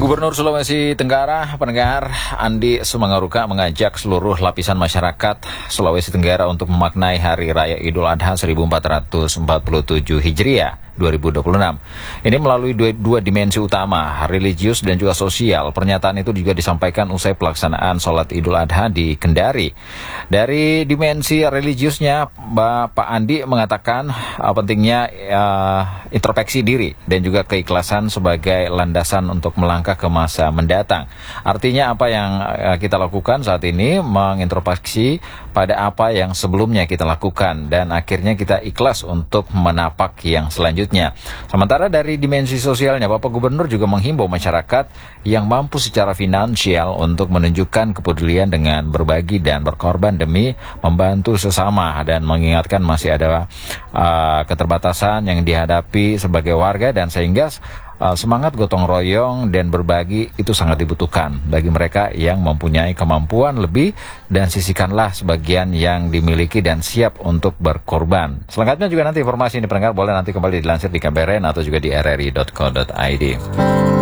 Gubernur Sulawesi Tenggara, pendengar, Andi Sumangaruka mengajak seluruh lapisan masyarakat Sulawesi Tenggara untuk memaknai Hari Raya Idul Adha 1447 Hijriah 2026. Ini melalui dua dimensi utama, religius dan juga sosial. Pernyataan itu juga disampaikan usai pelaksanaan sholat Idul Adha di Kendari. Dari dimensi religiusnya, Pak Andi mengatakan pentingnya introspeksi diri dan juga keikhlasan sebagai landasan untuk melangkah ke masa mendatang. Artinya apa yang kita lakukan saat ini mengintrospeksi pada apa yang sebelumnya kita lakukan dan akhirnya kita ikhlas untuk menapak yang selanjutnya. Sementara dari dimensi sosialnya, Bapak Gubernur juga menghimbau masyarakat yang mampu secara finansial untuk menunjukkan kepedulian dengan berbagi dan berkorban demi membantu sesama dan mengingatkan masih ada keterbatasan yang dihadapi sebagai warga dan sehingga semangat gotong royong dan berbagi itu sangat dibutuhkan bagi mereka yang mempunyai kemampuan lebih dan sisihkanlah sebagian yang dimiliki dan siap untuk berkorban. Selengkapnya juga nanti informasi ini pendengar boleh nanti kembali dilansir di KBRN atau juga di rri.co.id.